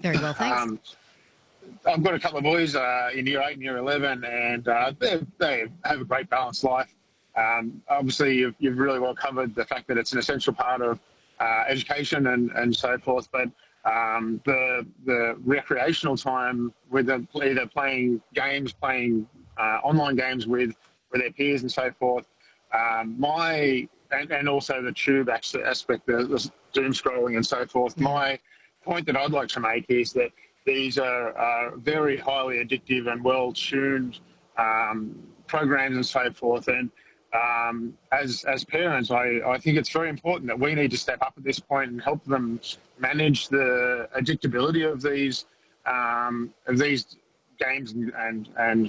Very well, thanks. I've got a couple of boys in year 8 and year 11, and they have a great balanced life. Obviously, you've really well covered the fact that it's an essential part of education and so forth, but the recreational time with them either playing games, playing online games with their peers and so forth, and also the tube aspect, the doom scrolling and so forth. My point that I'd like to make is that these are very highly addictive and well-tuned programs and so forth. And as parents, I think it's very important that we need to step up at this point and help them manage the addictability of these games and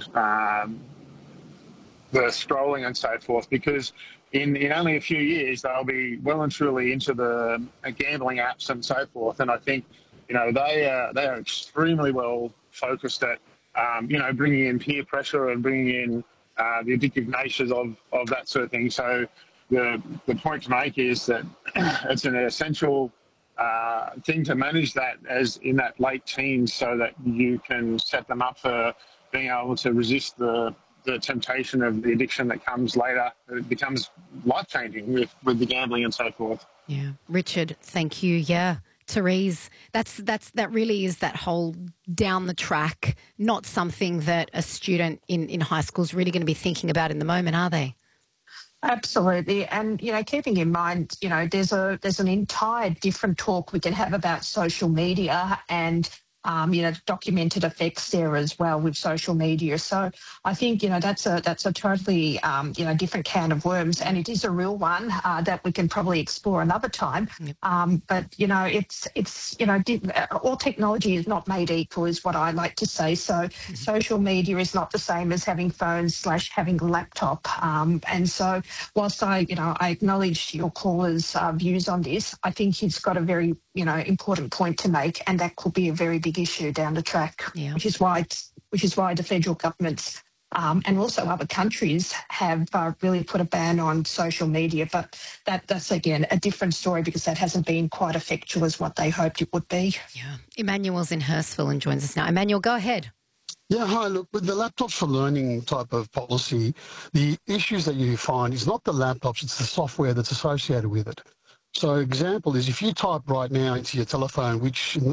the scrolling and so forth, because in only a few years they'll be well and truly into the gambling apps and so forth. And I think they are extremely well focused at bringing in peer pressure and bringing in the addictive natures of that sort of thing. So the point to make is that it's an essential thing to manage that as in that late teens, so that you can set them up for being able to resist the temptation of the addiction that comes later. It becomes life-changing with the gambling and so forth. Yeah. Richard, thank you. Yeah. Therese, that really is that whole down the track, not something that a student in high school is really going to be thinking about in the moment, are they? Absolutely. And, keeping in mind, there's an entire different talk we can have about social media and documented effects there as well with social media. So I think, that's a totally, different can of worms, and it is a real one that we can probably explore another time. Yep. But, it's all technology is not made equal is what I like to say. So social media is not the same as having phones / having a laptop. And so whilst I acknowledge your caller's views on this, I think he's got a very, important point to make, and that could be a very big issue down the track, which is why the federal governments and also other countries have really put a ban on social media. But that's again a different story, because that hasn't been quite effectual as what they hoped it would be. Yeah. Emmanuel's in Hurstville and joins us now. Emmanuel, go ahead. Yeah, hi. Look, with the laptops for learning type of policy, the issues that you find is not the laptops, it's the software that's associated with it. So example is, if you type right now into your telephone,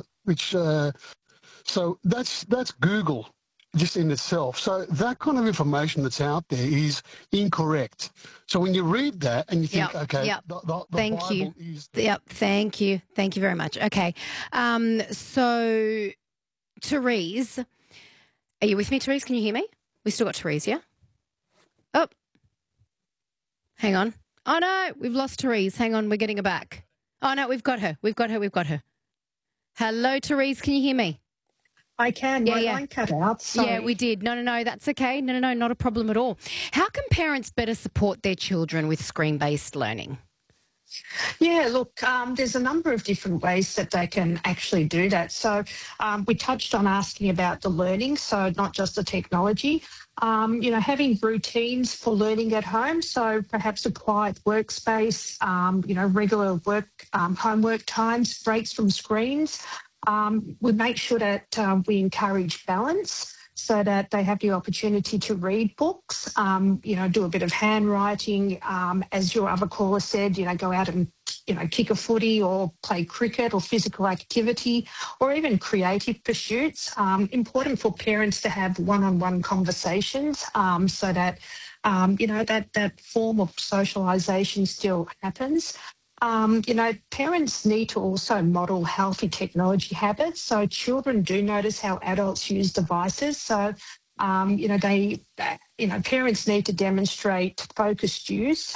so that's Google just in itself. So that kind of information that's out there is incorrect. So when you read that and you think, the thank Bible you. is... Thank you. Thank you very much. Okay. So, Therese, are you with me, Therese? Can you hear me? We still got Therese, yeah? Oh. Hang on. Oh, no, we've lost Therese. Hang on, we're getting her back. Oh, no, we've got her. Hello, Therese, can you hear me? I can. My line cut out. Sorry. Yeah, we did. No, that's okay. No, not a problem at all. How can parents better support their children with screen-based learning? Yeah, look, there's a number of different ways that they can actually do that. So we touched on asking about the learning, so not just the technology. Having routines for learning at home, so perhaps a quiet workspace, regular work, homework times, breaks from screens. We make sure that we encourage balance, so that they have the opportunity to read books, do a bit of handwriting, as your other caller said, go out and, kick a footy or play cricket or physical activity, or even creative pursuits. Important for parents to have one-on-one conversations, so that, that form of socialisation still happens. Parents need to also model healthy technology habits. So children do notice how adults use devices. So, parents need to demonstrate focused use.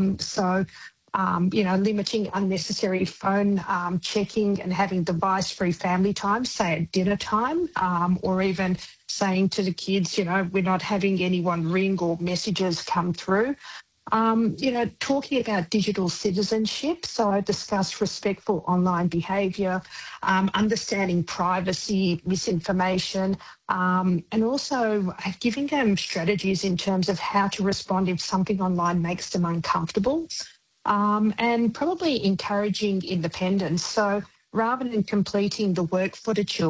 Limiting unnecessary phone checking and having device-free family time, say at dinner time, or even saying to the kids, we're not having anyone ring or messages come through. Talking about digital citizenship, so I discussed respectful online behaviour, understanding privacy, misinformation, and also giving them strategies in terms of how to respond if something online makes them uncomfortable, and probably encouraging independence. So rather than completing the work for the children,